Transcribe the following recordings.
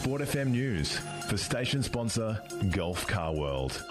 Sport FM News for station sponsor Gulf Car World.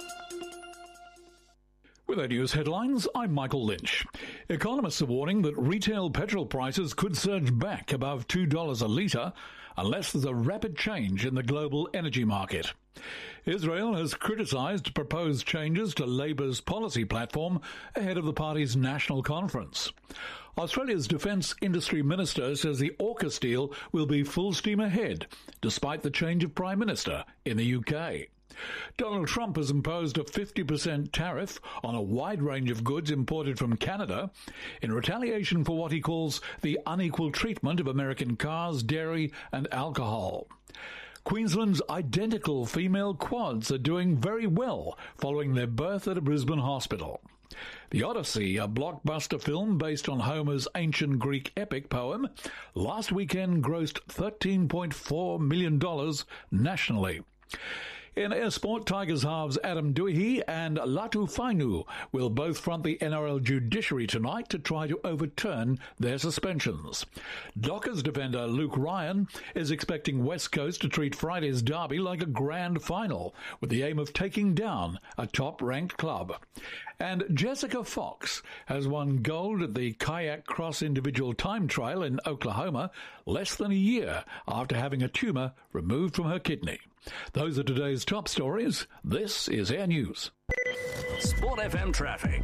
With our news headlines, I'm Michael Lynch. Economists are warning that retail petrol prices could surge back above $2 a litre unless there's a rapid change in the global energy market. Israel has criticised proposed changes to Labour's policy platform ahead of the party's national conference. Australia's Defence Industry Minister says the AUKUS deal will be full steam ahead, despite the change of Prime Minister in the UK. Donald Trump has imposed a 50% tariff on a wide range of goods imported from Canada in retaliation for what he calls the unequal treatment of American cars, dairy and alcohol. Queensland's identical female quads are doing very well following their birth at a Brisbane hospital. The Odyssey, a blockbuster film based on Homer's ancient Greek epic poem, last weekend grossed $13.4 million nationally. In Air Sport, Tigers halves Adam Duihi and Latu Fainu will both front the NRL judiciary tonight to try to overturn their suspensions. Dockers defender Luke Ryan is expecting West Coast to treat Friday's derby like a grand final, with the aim of taking down a top-ranked club. And Jessica Fox has won gold at the Kayak Cross Individual Time Trial in Oklahoma less than a year after having a tumour removed from her kidney. Those are today's top stories. This is Air News. Sport FM traffic.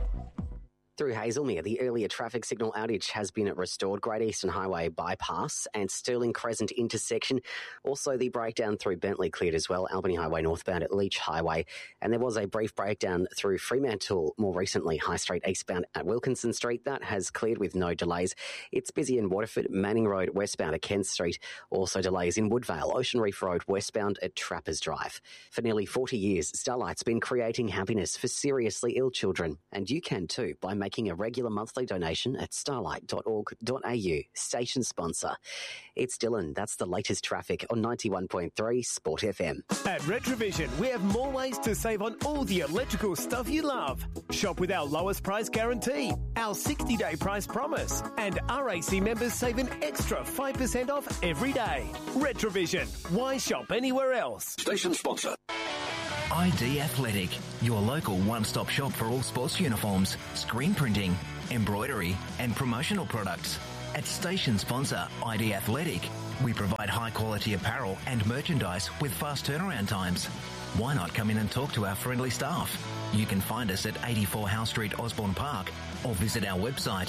Through Hazelmere, the earlier traffic signal outage has been restored. Great Eastern Highway bypass and Stirling Crescent intersection. Also, the breakdown through Bentley cleared as well. Albany Highway northbound at Leach Highway. And there was a brief breakdown through Fremantle more recently. High Street eastbound at Wilkinson Street. That has cleared with no delays. It's busy in Waterford. Manning Road westbound at Kent Street. Also delays in Woodvale. Ocean Reef Road westbound at Trappers Drive. For nearly 40 years, Starlight's been creating happiness for seriously ill children. And you can too by making a regular monthly donation at starlight.org.au. Station sponsor. It's Dylan. That's the latest traffic on 91.3 Sport FM. At Retrovision, we have more ways to save on all the electrical stuff you love. Shop with our lowest price guarantee, our 60-day price promise, and RAC members save an extra 5% off every day. Retrovision. Why shop anywhere else? Station sponsor. ID Athletic, your local one-stop shop for all sports uniforms, screen printing, embroidery and promotional products. At station sponsor ID Athletic, we provide high-quality apparel and merchandise with fast turnaround times. Why not come in and talk to our friendly staff? You can find us at 84 Howe Street, Osborne Park, or visit our website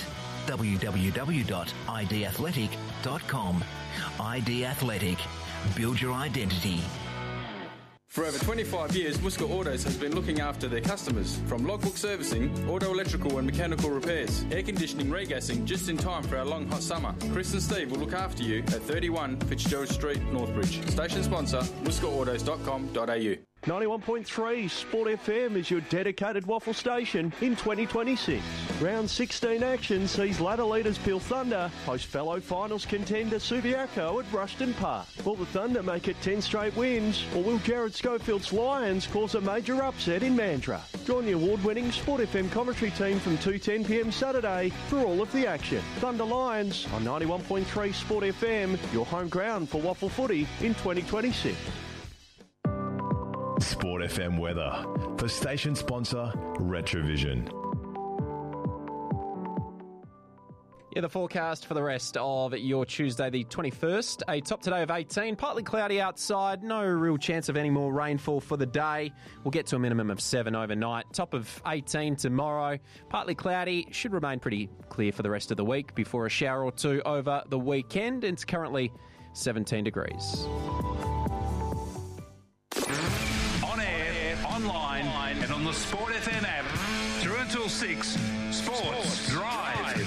www.idathletic.com. ID Athletic. Build your identity. For over 25 years, Muska Autos has been looking after their customers. From logbook servicing, auto electrical and mechanical repairs, air conditioning, regassing, just in time for our long hot summer. Chris and Steve will look after you at 31 Fitzgerald Street, Northbridge. Station sponsor, muskaautos.com.au. 91.3 Sport FM is your dedicated waffle station in 2026. Round 16 action sees ladder leaders Peel Thunder host fellow finals contender Subiaco at Rushton Park. Will the Thunder make it 10 straight wins, or will Jared Schofield's Lions cause a major upset in Mandurah? Join the award-winning Sport FM commentary team from 2:10pm Saturday for all of the action. Thunder Lions on 91.3 Sport FM, your home ground for waffle footy in 2026. Sport FM weather for station sponsor Retrovision. Yeah, the forecast for the rest of your Tuesday, the 21st. A top today of 18, partly cloudy outside. No real chance of any more rainfall for the day. We'll get to a minimum of 7 overnight. Top of 18 tomorrow. Partly cloudy. Should remain pretty clear for the rest of the week before a shower or two over the weekend. It's currently 17 degrees. On air, online, and on the Sport FM app. Through until 6, Sports Drive.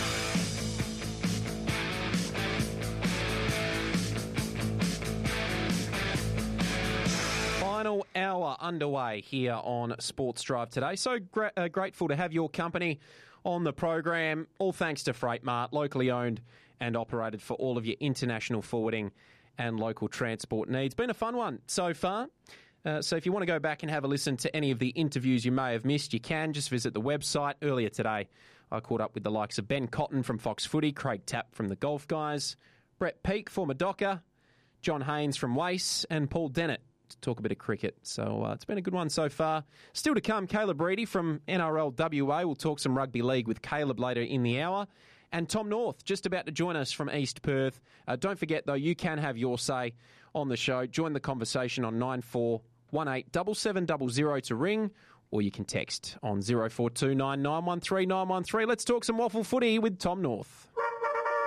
Final hour underway here on Sports Drive today. So grateful to have your company on the program. All thanks to Freight Mart, locally owned and operated for all of your international forwarding and local transport needs. Been a fun one so far. So if you want to go back and have a listen to any of the interviews you may have missed, you can. Just visit the website. Earlier today, I caught up with the likes of Ben Cotton from Fox Footy, Craig Tapp from the Golf Guys, Brett Peake, former Docker, John Haynes from Wace, and Paul Dennett to talk a bit of cricket. So it's been a good one so far. Still to come, Caleb Reedy from NRL WA. We'll talk some rugby league with Caleb later in the hour. And Tom North, just about to join us from East Perth. Don't forget, though, you can have your say on the show. Join the conversation on 9418 7700 to ring, or you can text on 0429 913 913. Let's talk some waffle footy with Tom North.